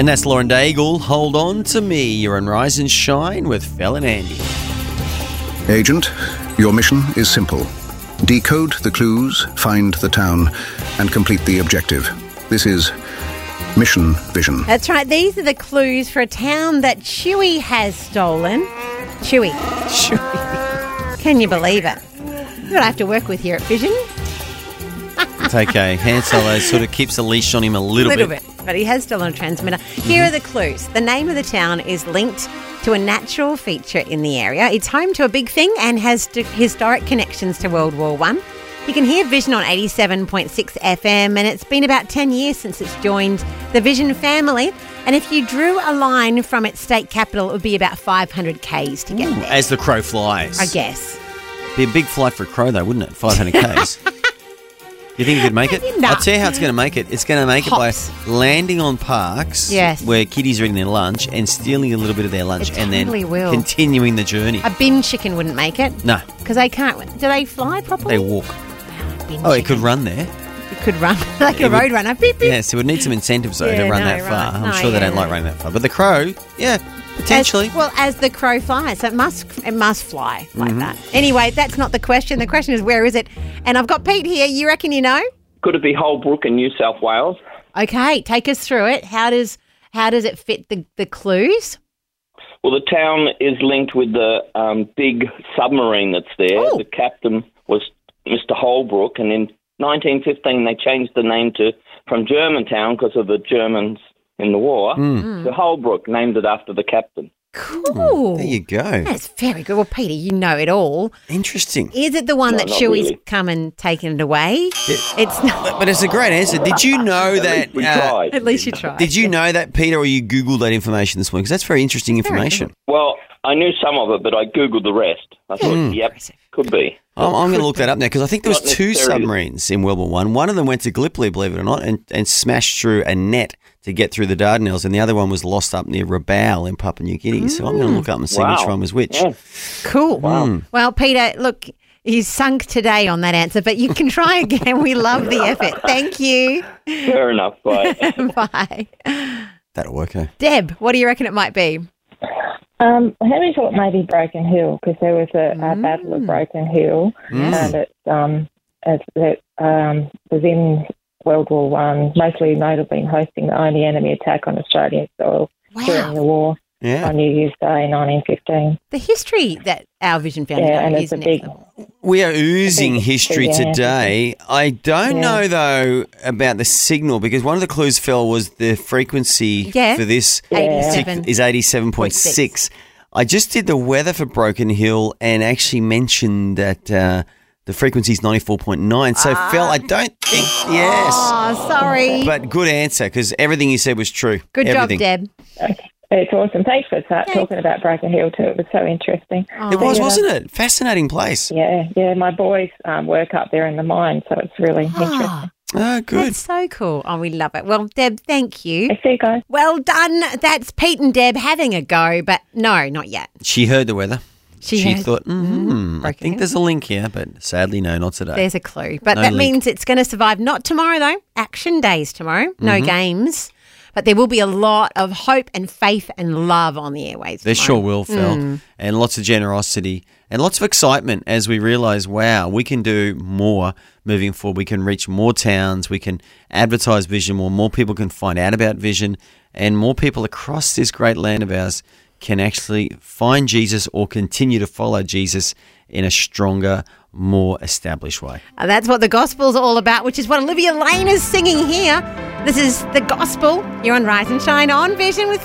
And that's Lauren Daigle. Hold on to me. You're on Rise and Shine with Fel and Andy. Agent, your mission is simple. Decode the clues, find the town, and complete the objective. This is Mission Vision. That's right. These are the clues for a town that Chewy has stolen. Chewy. Can you believe it? What I have to work with here at Vision. It's okay. Han Solo sort of keeps a leash on him a little bit. But he has stolen a transmitter. Here are the clues. The name of the town is linked to a natural feature in the area. It's home to a big thing and has historic connections to World War I. You can hear Vision on 87.6 FM, and it's been about 10 years since it's joined the Vision family. And if you drew a line from its state capital, it would be about 500 Ks to get there. As the crow flies. I guess. Be a big flight for a crow, though, wouldn't it? 500 Ks. You think you could make it? No. I'll tell you how it's going to make it. It's going to make Hops. it by landing on parks where kiddies are eating their lunch and stealing a little bit of their lunch and then continuing the journey. A bin chicken wouldn't make it. No. Because they can't. Do they fly properly? They walk. Wow, it could run there. It could run like a road runner. Beep, beep. Yes, it would need some incentives, though, to run that far. I'm sure they don't like running that far. But the crow, potentially. As the crow flies. So it must fly like that. Anyway, that's not the question. The question is, where is it? And I've got Pete here. You reckon you know? Could it be Holbrook in New South Wales? Okay, take us through it. How does it fit the clues? Well, the town is linked with the big submarine that's there. Oh. The captain was Mr. Holbrook, and in 1915 they changed the name from Germantown because of the Germans in the war to Holbrook, named it after the captain. Cool. There you go. That's very good. Well, Peter, you know it all. Interesting. Is it the one that Chewy's really. come and taken it away? It's not. But it's a great answer. Did you know that? We tried. At least you tried. Did you know that, Peter, or you Googled that information this morning? Because that's very interesting information. Well, I knew some of it, but I Googled the rest. I thought, yep, could be. I'm going to look that up now because I think there was Not 2 necessarily. submarines in World War One. One of them went to Gallipoli, believe it or not, and smashed through a net to get through the Dardanelles, and the other one was lost up near Rabaul in Papua New Guinea. So I'm going to look up and see which one was which. Yeah. Cool. Wow. Well, Peter, look, you sunk today on that answer, but you can try again. We love the effort. Thank you. Fair enough. Bye. Bye. That'll work, eh? Deb, what do you reckon it might be? Henry thought maybe Broken Hill because there was a battle of Broken Hill, and it was in World War One, mostly notably hosting the only enemy attack on Australian soil during the war on New Year's Day, 1915. The history that our Vision Foundation is next level. We are oozing history today. I don't know, though, about the signal because one of the clues, Phil, was the frequency for this is 87.6. I just did the weather for Broken Hill and actually mentioned that the frequency is 94.9. So, Phil, I don't think, Oh, sorry. But good answer because everything you said was true. Good job, Deb. Okay. It's awesome. Thanks for talking about Broken Hill too. It was so interesting. It was, wasn't it? Fascinating place. Yeah. My boys work up there in the mine, so it's really interesting. Oh, good. That's so cool. Oh, we love it. Well, Deb, thank you. I see you guys. Well done. That's Pete and Deb having a go, but no, not yet. She heard the weather. She thought, I think Hill. there's a link here, but sadly, no, not today. There's a clue. But No that link. means it's going to survive. Not tomorrow, though. Action days tomorrow. No games. But there will be a lot of hope and faith and love on the airwaves There tomorrow. sure will, Phil. And lots of generosity and lots of excitement as we realise, wow, we can do more moving forward. We can reach more towns. We can advertise Vision more. More people can find out about Vision. And more people across this great land of ours can actually find Jesus or continue to follow Jesus in a stronger, more established way. And that's what the gospel's all about, which is what Olivia Lane is singing here. This is the gospel. You're on Rise and Shine on Vision with